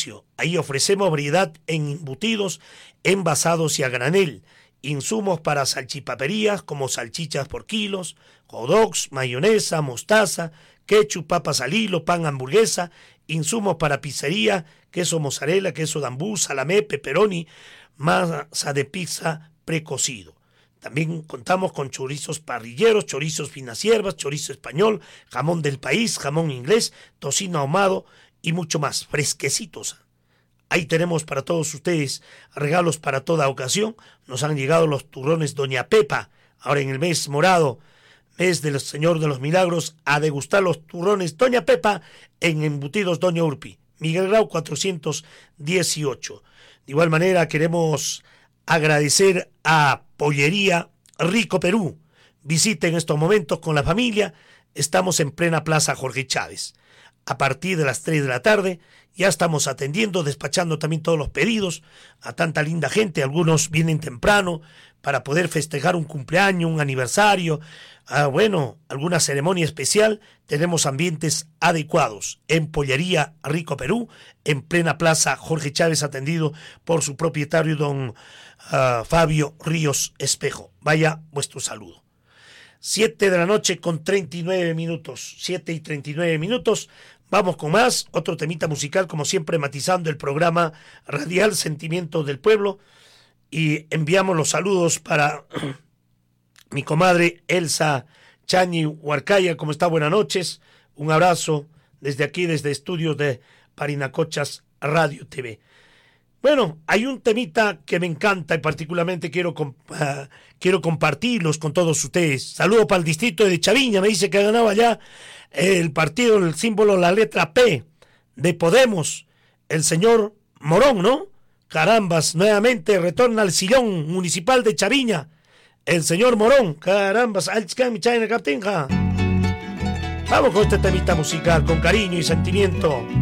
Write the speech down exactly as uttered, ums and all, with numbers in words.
Comercio. Ahí ofrecemos variedad en embutidos, envasados y a granel. Insumos para salchipaperías como salchichas por kilos, hot dogs, mayonesa, mostaza, ketchup, papas al hilo, pan, hamburguesa. Insumos para pizzería, queso mozzarella, queso dambú, salamé, pepperoni, masa de pizza precocido. También contamos con chorizos parrilleros, chorizos finas hierbas, chorizo español, jamón del país, jamón inglés, tocino ahumado y mucho más, fresquecitos. Ahí tenemos para todos ustedes regalos para toda ocasión. Nos han llegado los turrones Doña Pepa, ahora en el mes morado, mes del Señor de los Milagros, a degustar los turrones Doña Pepa en Embutidos Doña Urpi, Miguel Grau cuatrocientos dieciocho. De igual manera queremos agradecer a Pollería Rico Perú. Visite en estos momentos con la familia. Estamos en plena Plaza Jorge Chávez. A partir de las tres de la tarde ya estamos atendiendo, despachando también todos los pedidos a tanta linda gente. Algunos vienen temprano para poder festejar un cumpleaños, un aniversario, ah, bueno, alguna ceremonia especial. Tenemos ambientes adecuados en Pollería Rico Perú, en plena Plaza Jorge Chávez, atendido por su propietario, don uh, Fabio Ríos Espejo. Vaya vuestro saludo. Siete de la noche con treinta y nueve minutos. Siete y treinta y nueve minutos. Vamos con más. Otro temita musical, como siempre, matizando el programa radial Sentimientos del Pueblo. Y enviamos los saludos para mi comadre Elsa Chañi Huarcaya. ¿Cómo está? Buenas noches. Un abrazo desde aquí, desde estudios de Parinacochas Radio T V. Bueno, hay un temita que me encanta y particularmente quiero, comp uh, quiero compartirlos con todos ustedes. Saludo para el distrito de Chaviña, me dice que ganaba ya el partido, el símbolo, la letra P de Podemos, el señor Morón, ¿no? Carambas, nuevamente retorna al sillón municipal de Chaviña, el señor Morón, carambas, vamos con este temita musical, con cariño y sentimiento.